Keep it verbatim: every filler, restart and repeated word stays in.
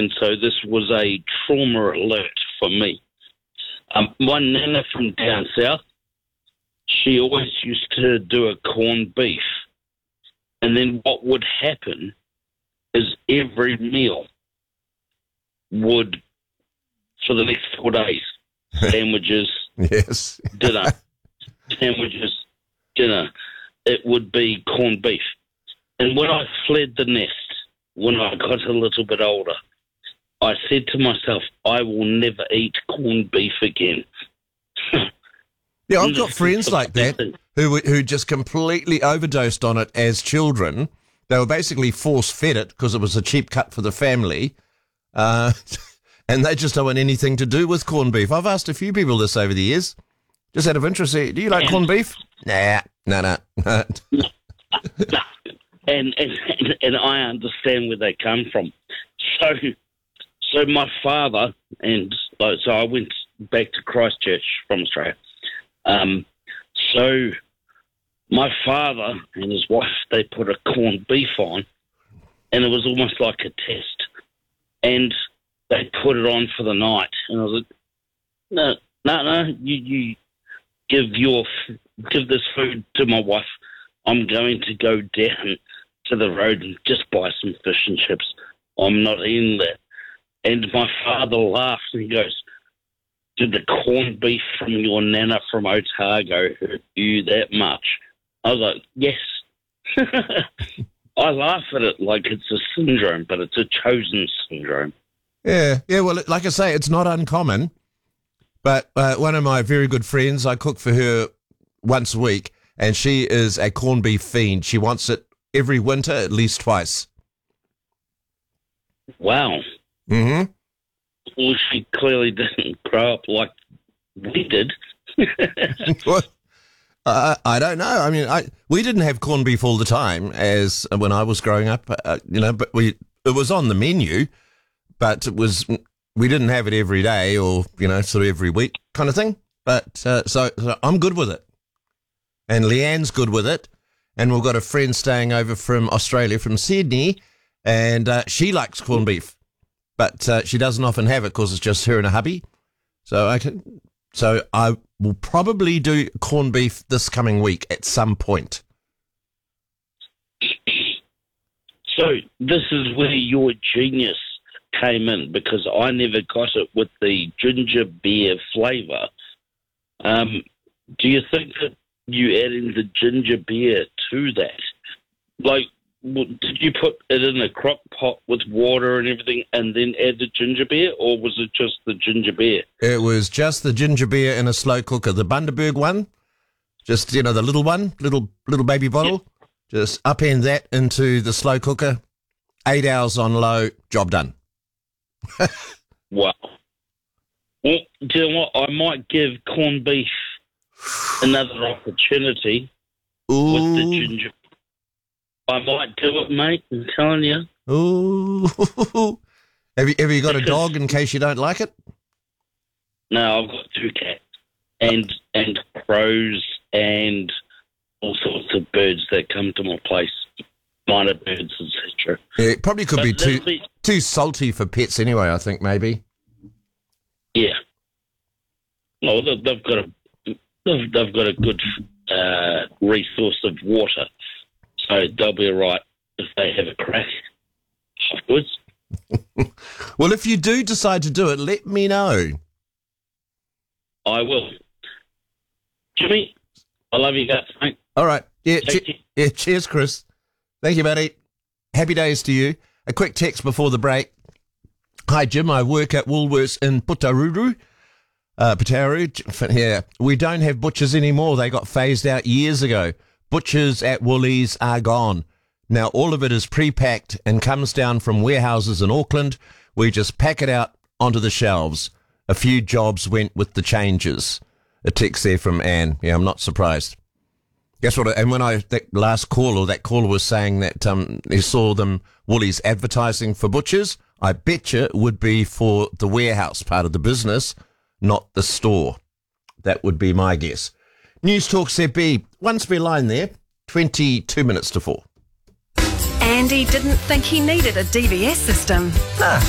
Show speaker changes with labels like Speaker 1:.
Speaker 1: and so this was a trauma alert for me. Um, my nana from down south, she always used to do a corned beef. And then what would happen is every meal would, for the next four days, sandwiches,
Speaker 2: yes,
Speaker 1: dinner, sandwiches, dinner, it would be corned beef. And when I fled the nest, when I got a little bit older, I said to myself, I will never eat corned beef again.
Speaker 2: Yeah, I've got friends like that who who just completely overdosed on it as children. They were basically force-fed it because it was a cheap cut for the family, uh, and they just don't want anything to do with corned beef. I've asked a few people this over the years, just out of interest. Do you like corned beef? Nah, no, no.
Speaker 1: no, no. And, and and I understand where they come from. So, so my father and uh, so I went back to Christchurch from Australia. Um, so my father and his wife, they put a corned beef on, and it was almost like a test. And they put it on for the night, and I was like, "No, no, no! You, you give your give this food to my wife. I'm going to go down to the road and just buy some fish and chips. I'm not in there." And my father laughed and he goes, "Did the corned beef from your nana from Otago hurt you that much?" I was like, yes. I laugh at it like it's a syndrome, but it's a chosen syndrome.
Speaker 2: Yeah, yeah. Well, like I say, it's not uncommon. But uh, one of my very good friends, I cook for her once a week, and she is a corned beef fiend. She wants it every winter at least twice.
Speaker 1: Wow.
Speaker 2: Mm-hmm.
Speaker 1: Well, she clearly didn't grow up like we did.
Speaker 2: Well, uh, I don't know. I mean, I we didn't have corned beef all the time as uh, when I was growing up, uh, you know, but we it was on the menu, but it was we didn't have it every day or, you know, sort of every week kind of thing. But uh, so, so I'm good with it. And Leanne's good with it. And we've got a friend staying over from Australia, from Sydney, and uh, she likes corned beef. But uh, she doesn't often have it because it's just her and a hubby. So I can, so I will probably do corned beef this coming week at some point.
Speaker 1: So this is where your genius came in, because I never got it with the ginger beer flavour. Um, do you think that you adding the ginger beer to that, like, did you put it in a crock pot with water and everything and then add the ginger beer, or was it just the ginger beer?
Speaker 2: It was just the ginger beer in a slow cooker, the Bundaberg one, just, you know, the little one, little little baby bottle. Yep. Just upend that into the slow cooker, eight hours on low, job done.
Speaker 1: Wow. Well, do you know what? I might give corned beef another opportunity.
Speaker 2: Ooh.
Speaker 1: With the ginger. I might do it, mate. I'm telling you.
Speaker 2: Ooh. have you have you got a dog in case you don't like it?
Speaker 1: No, I've got two cats and and crows and all sorts of birds that come to my place, minor birds, et cetera.
Speaker 2: Yeah, it probably could
Speaker 1: but
Speaker 2: be too
Speaker 1: be,
Speaker 2: too salty for pets anyway. I think maybe.
Speaker 1: Yeah. Well, they've, they've got a they've, they've got a good uh, resource of water. So they'll be all right if they have a crack afterwards.
Speaker 2: Well, if you do decide to do it, let me know.
Speaker 1: I will. Jimmy, I love you guys, mate.
Speaker 2: All right. Yeah,
Speaker 1: che-
Speaker 2: che- yeah, cheers, Chris. Thank you, buddy. Happy days to you. A quick text before the break. Hi, Jim. I work at Woolworths in Putaruru. Uh, Putaru. Yeah. We don't have butchers anymore. They got phased out years ago. Butchers at Woolies are gone. Now all of it is pre-packed and comes down from warehouses in Auckland. We just pack it out onto the shelves. A few jobs went with the changes. A text there from Anne. Yeah, I'm not surprised. Guess what? And when I, that last caller, that caller was saying that um, he saw them, Woolies advertising for butchers. I betcha it would be for the warehouse part of the business, not the store. That would be my guess. News Talk Z B, one spare line there, twenty-two minutes to four.
Speaker 3: Andy didn't think he needed a D B S system.
Speaker 2: Nah.